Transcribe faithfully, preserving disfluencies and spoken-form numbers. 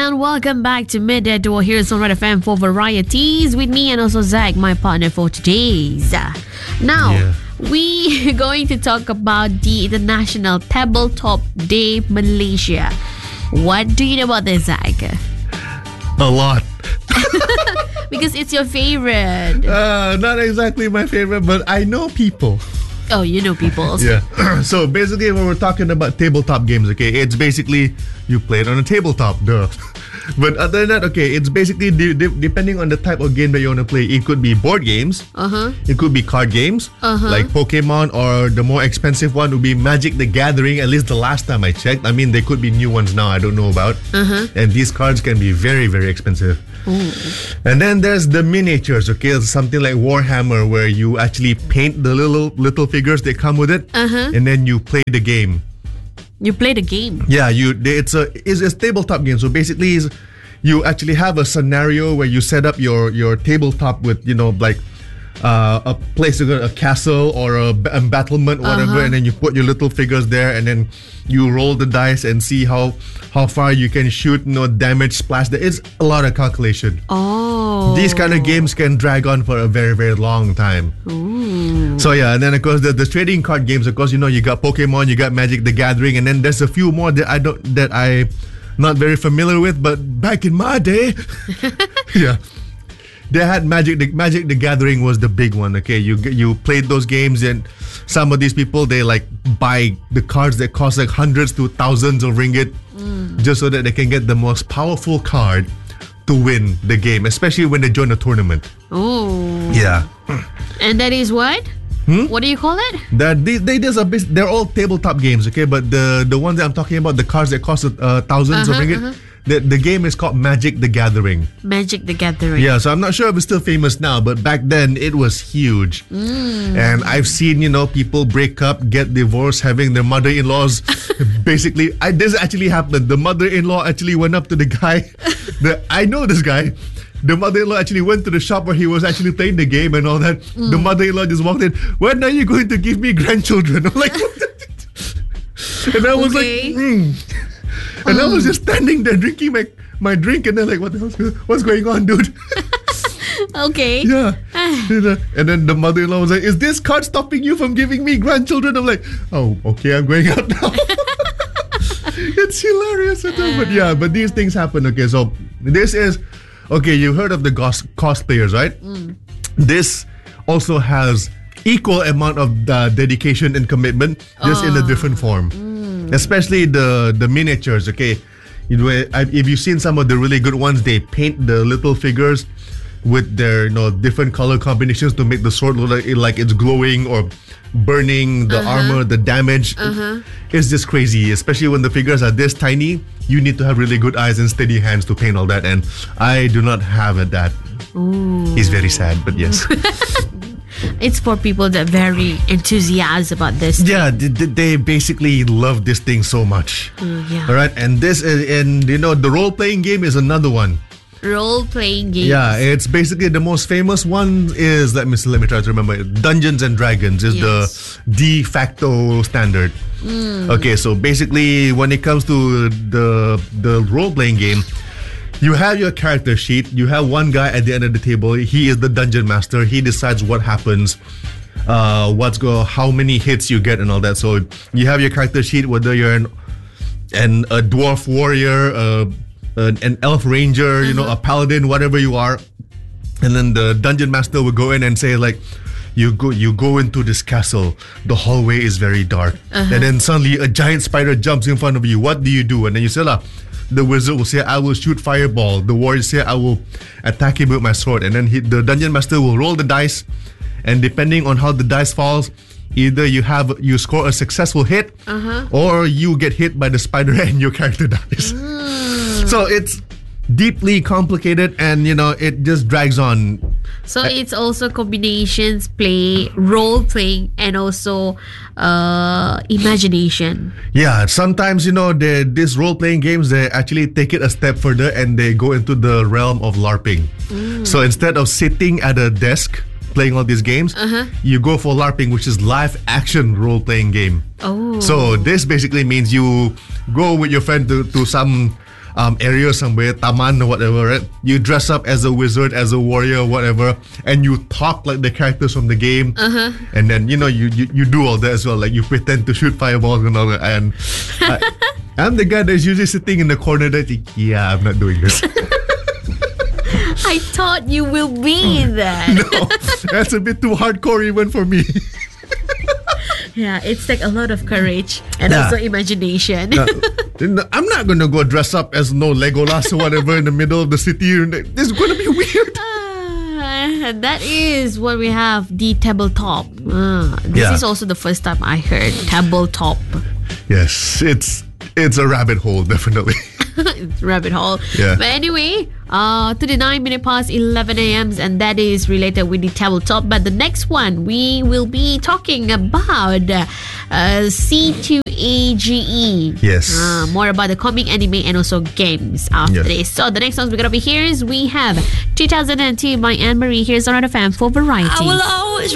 and welcome back to Midday Duo here on Red F M for varieties with me and also Zach, my partner for today's. Now, yeah. we are going to talk about the International Tabletop Day Malaysia. What do you know about this, Zach? A lot. Because it's your favorite. Uh, not exactly my favorite, but I know people. Oh, you know people. Yeah. So basically, when we're talking about tabletop games, okay, it's basically you play it on a tabletop, duh. But other than that, okay, it's basically de- de- depending on the type of game that you want to play. It could be board games. Uh-huh. It could be card games, uh-huh. like Pokemon, or the more expensive one would be Magic the Gathering. At least the last time I checked. I mean, there could be new ones now I don't know about. Uh-huh. And these cards can be very, very expensive. Ooh. And then there's the miniatures, okay? Something like Warhammer, where you actually paint the little little figures that come with it, uh-huh. and then you play the game. You play the game? Yeah, you. It's a it's a tabletop game. So basically, is you actually have a scenario where you set up your your tabletop with, you know, like uh, a place, a castle or a embattlement, whatever, uh-huh. and then you put your little figures there, and then you roll the dice and see how how far you can shoot, no damage, splash. It's a lot of calculation. Oh. These kind of games can drag on for a very, very long time. Ooh. So yeah, and then of course the, the trading card games, of course, you know, you got Pokemon, you got Magic the Gathering, and then there's a few more that I don't that I not very familiar with, but back in my day, yeah, they had Magic. The Magic the Gathering was the big one. Okay, you you played those games, and some of these people, they like buy the cards that cost like hundreds to thousands of ringgit, mm. just so that they can get the most powerful card to win the game, especially when they join a tournament. Oh, yeah. And that is what? Hmm? What do you call it? That they, they just are bas- they're all tabletop games, okay? But the the ones that I'm talking about, the cards that cost uh, thousands uh-huh, of ringgit, uh-huh. the the game is called Magic the Gathering. Magic the Gathering. Yeah, so I'm not sure if it's still famous now, but back then it was huge. Mm. And I've seen, you know, people break up, get divorced, having their mother-in-laws basically. I, this actually happened. The mother-in-law actually went up to the guy. The, I know this guy. The mother-in-law actually went to the shop where he was actually playing the game and all that. Mm. The mother-in-law just walked in. When are you going to give me grandchildren? I'm like, and I was okay. like, mm. And mm. I was just standing there drinking my, my drink, and then like, what the hell? What's going on, dude? Okay. Yeah. And then the mother-in-law was like, is this card stopping you from giving me grandchildren? I'm like, oh, okay, I'm going out now. It's hilarious. But yeah, but these things happen. Okay, so this is, okay, you heard of the gos- cosplayers, right? Mm. This also has equal amount of uh, dedication and commitment, just oh. in a different form. Mm. Especially the, the miniatures, okay? You know, if you've seen some of the really good ones, they paint the little figures with their, you know, different color combinations to make the sword look like, like it's glowing or burning, the uh-huh. armor, the damage. Uh-huh. It's just crazy, especially when the figures are this tiny. You need to have really good eyes and steady hands to paint all that, and I do not have it that. Ooh. It's very sad, but yes. It's for people that are very enthusiastic about this. Yeah, they, they basically love this thing so much. Mm, yeah. All right, and this is, and you know, the role-playing game is another one. Role-playing games. Yeah, it's basically the most famous one is, let me let me try to remember, Dungeons and Dragons is yes. the de facto standard. Mm. Okay, so basically when it comes to the the role-playing game, you have your character sheet. You have one guy at the end of the table. He is the dungeon master. He decides what happens, uh, what's go, how many hits you get, and all that. So you have your character sheet, whether you're an, an a dwarf warrior, uh, an, an elf ranger, you uh-huh. know, a paladin, whatever you are, and then the dungeon master will go in and say like, you go you go into this castle, the hallway is very dark, uh-huh. and then suddenly a giant spider jumps in front of you. What do you do? And then you say, lah, the wizard will say, I will shoot fireball. The warrior say, I will attack him with my sword. And then he, the dungeon master will roll the dice, and depending on how the dice falls, either you have you score a successful hit, uh-huh. or you get hit by the spider and your character dies. Mm. So it's deeply complicated, and you know, it just drags on. So it's also combinations, play, role playing, and also uh, imagination. Yeah, sometimes, you know, they, these role playing games, they actually take it a step further and they go into the realm of LARPing. Mm. So instead of sitting at a desk playing all these games, uh-huh. you go for LARPing, which is live action role playing game. Oh. So this basically means you go with your friend to, to some um, area somewhere, taman or whatever, right? You dress up as a wizard, as a warrior, whatever, and you talk like the characters from the game. Uh-huh. And then, you know, you, you, you do all that as well. Like, you pretend to shoot fireballs and all that. And I, I'm the guy that's usually sitting in the corner that, yeah, I'm not doing this. I thought you will be that. No, that's a bit too hardcore even for me. Yeah, it's like a lot of courage and Yeah. also imagination. No, no, I'm not going to go dress up as no Legolas or whatever in the middle of the city. This is going to be weird. Ah, that is what we have, the tabletop. Ah, this Yeah. is also the first time I heard tabletop. Yes, it's it's a rabbit hole, definitely. Rabbit hole. Yeah. But anyway, uh, to the nine minute past eleven a.m. and that is related with the tabletop. But the next one, we will be talking about uh, C two A G E. Yes. Uh, more about the comic, anime, and also games after Yes. this. So the next songs we're gonna be here is we have two thousand two by Anne Marie. Here's on F M for Variety. I will always